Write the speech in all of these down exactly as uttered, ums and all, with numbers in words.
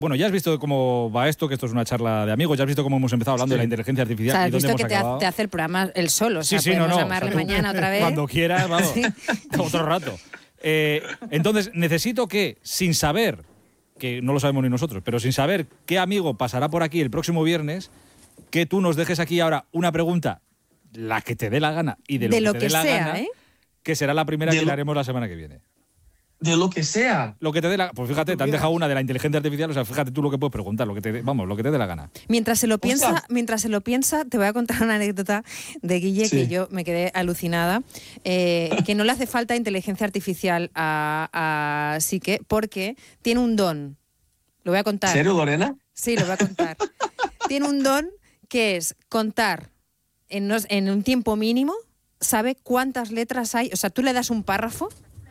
Bueno, ya has visto cómo va esto, que esto es una charla de amigos, ya has visto cómo hemos empezado hablando sí. de la inteligencia artificial. O sea, has y dónde visto hemos que te, acabado. ha, te hace el programa él solo, o sea, sí, sí, podemos no, no, llamarle o sea, mañana otra vez. Cuando quieras, vamos, sí. otro rato. Eh, entonces, necesito que, sin saber, que no lo sabemos ni nosotros, pero sin saber qué amigo pasará por aquí el próximo viernes, que tú nos dejes aquí ahora una pregunta, la que te dé la gana y de lo de que lo te que dé la sea, gana, ¿eh? que será la primera de que lo... le haremos la semana que viene. De lo que sea. Lo que te dé la... Pues fíjate, te han dejado una de la inteligencia artificial, o sea, fíjate tú lo que puedes preguntar, lo que te dé, vamos, lo que te dé la gana. Mientras se lo piensa, Ostras. mientras se lo piensa, te voy a contar una anécdota de Guille sí. que yo me quedé alucinada, eh, que no le hace falta inteligencia artificial a, a Sique porque tiene un don. Lo voy a contar. ¿En serio, Lorena? Sí, lo voy a contar. Tiene un don que es contar en, nos, en un tiempo mínimo, sabe cuántas letras hay, o sea, tú le das un párrafo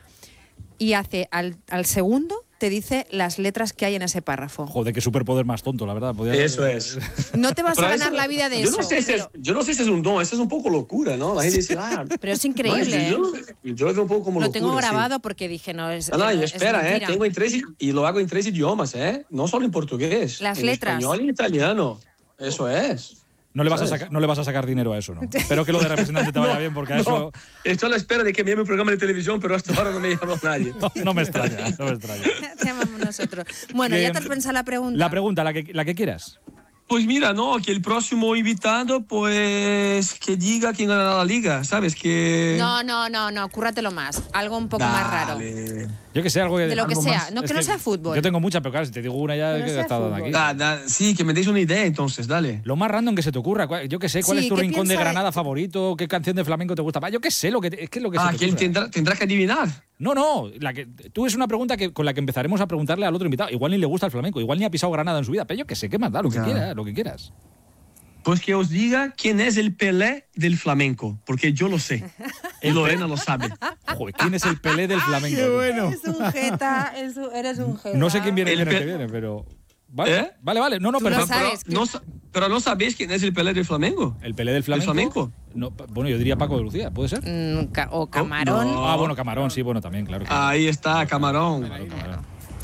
y hace al, al segundo te dice las letras que hay en ese párrafo. Joder, qué superpoder más tonto, la verdad. Podía... Eso es. No te vas pero a ganar eso, la vida de yo eso. No sé si pero... es, yo no sé si es un don, eso es un poco locura, ¿no? La gente dice, ah... Pero es increíble, no, ¿eh? Yo, yo lo veo un poco como lo locura. Lo tengo grabado sí. porque dije, no, es No, no, y es, espera, es ¿eh? Tengo en tres, y lo hago en tres idiomas, ¿eh? No solo en portugués. Las en letras. español y en italiano. Eso es. No le, vas a sacar, no le vas a sacar dinero a eso, ¿no? Espero que lo de representante te vaya no, bien, porque a no, eso... Estoy a la espera de que me llame un programa de televisión, pero hasta ahora no me llamó nadie. No, no me extraña, no me extraña. Te llamamos nosotros. Bueno, Bien. ¿ya te has pensado la pregunta? La pregunta, la que, la que quieras. Pues mira, no, que el próximo invitado, pues, que diga quién gana la liga, ¿sabes? Que... No, no, no, no, cúrratelo más. Algo un poco Dale. más raro. Yo que sé, algo que... De lo que algo sea, más. no, que, que no sea fútbol. Yo tengo muchas, pero claro, si te digo una ya que, que he estado aquí. Da, da, sí, que me deis una idea entonces, dale. Lo más random que se te ocurra. Yo que sé, ¿cuál sí, es tu rincón de Granada de... favorito? ¿Qué canción de flamenco te gusta más? Yo qué sé, lo que, es que es lo que ah, se te que él tendrá, tendrá que adivinar. No, no, la que, tú es una pregunta que, con la que empezaremos a preguntarle al otro invitado. Igual ni le gusta el flamenco, igual ni ha pisado Granada en su vida, pero yo qué sé, ¿qué más da? Lo que, quieras, lo que quieras. Pues que os diga quién es el Pelé del flamenco, porque yo lo sé. Y Lorena lo sabe. Joder, ¿quién es el Pelé del flamenco? Qué bueno. Eres un jeta, eres un jeta. No sé quién viene el, el pe... que viene, pero... Vale, ¿Eh? vale, vale. No, no, pero, sabes pero, no, pero no sabéis quién es el Pelé del flamenco. ¿El Pelé del flamenco? ¿Del flamenco? No, bueno, yo diría Paco de Lucía, ¿puede ser? Mm, ca o Camarón. No. Ah, bueno, Camarón, sí, bueno, también, claro. claro. Ahí está, Camarón. Claro, Camarón.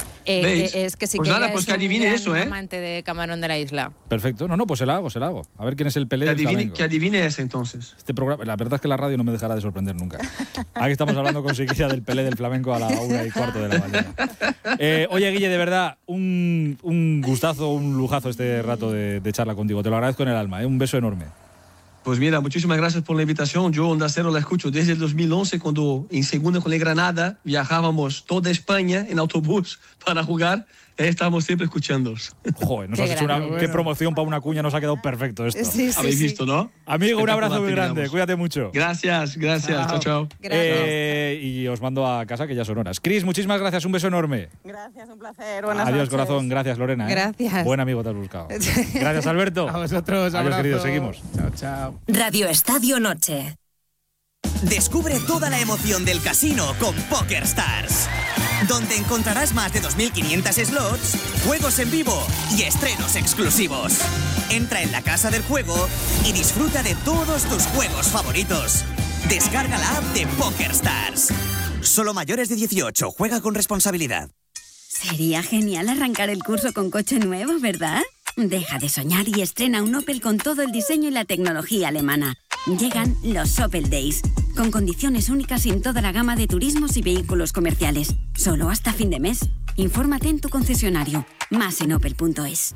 Eh, es que sí pues que nada, pues es que adivine un eso, ¿eh? amante de Camarón de la isla. Perfecto. No, no, pues se la hago, se la hago. A ver quién es el Pelé que del adivine, flamenco. Que adivine ese entonces. Este programa, la verdad es que la radio no me dejará de sorprender nunca. Aquí estamos hablando con Siquilla del Pelé del flamenco a la una y cuarto de la mañana. Eh, oye, Guille, de verdad, un, un gustazo, un lujazo este rato de, de charla contigo. Te lo agradezco en el alma, ¿eh? Un beso enorme. Pues mira, muchísimas gracias por la invitación. Yo Onda Cero la escucho desde el dos mil once, cuando en segunda con el Granada viajábamos toda España en autobús para jugar. Estamos siempre escuchándoos. Joder, nos has hecho una bueno. Qué promoción para una cuña, nos ha quedado perfecto esto. Sí, sí, Habéis sí. visto, ¿no? Amigo, un abrazo muy grande, cuídate mucho. Gracias, gracias, chao, chao. Eh, y os mando a casa, que ya son horas. Cris, muchísimas gracias, un beso enorme. Gracias, un placer, buenas Adiós, noches. corazón, gracias, Lorena. ¿eh? Gracias. Buen amigo te has buscado. Gracias, Alberto. A vosotros, adiós, abrazo. queridos, seguimos. Chao, chao. Radio Estadio Noche. Descubre toda la emoción del casino con PokerStars, donde encontrarás más de dos mil quinientos slots, juegos en vivo y estrenos exclusivos. Entra en la casa del juego y disfruta de todos tus juegos favoritos. Descarga la app de PokerStars. Solo mayores de dieciocho, juega con responsabilidad. Sería genial arrancar el curso con coche nuevo, ¿verdad? Deja de soñar y estrena un Opel con todo el diseño y la tecnología alemana. Llegan los Opel Days, con condiciones únicas en toda la gama de turismos y vehículos comerciales. Solo hasta fin de mes. Infórmate en tu concesionario. Más en opel punto es.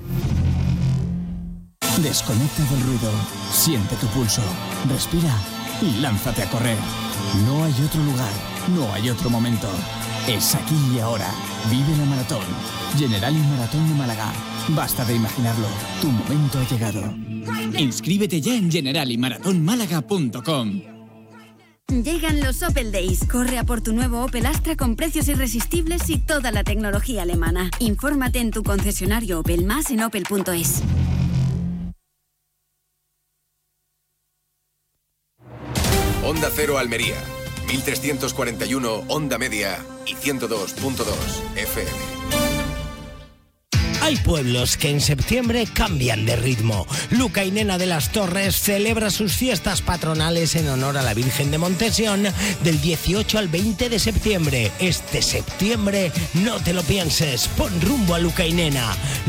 Desconecta del ruido. Siente tu pulso. Respira y lánzate a correr. No hay otro lugar. No hay otro momento. Es aquí y ahora. Vive la maratón. Generali Maratón de Málaga. Basta de imaginarlo. Tu momento ha llegado. Inscríbete ya en generali maratón málaga punto com. Llegan los Opel Days. Corre a por tu nuevo Opel Astra con precios irresistibles y toda la tecnología alemana. Infórmate en tu concesionario Opel, más en opel punto es. Onda Cero Almería, mil trescientos cuarenta y uno Onda Media y ciento dos punto dos F M. Hay pueblos que en septiembre cambian de ritmo. Luca y Nena de las Torres celebra sus fiestas patronales en honor a la Virgen de Montesión del dieciocho al veinte de septiembre. Este septiembre no te lo pienses, pon rumbo a Luca y Nena.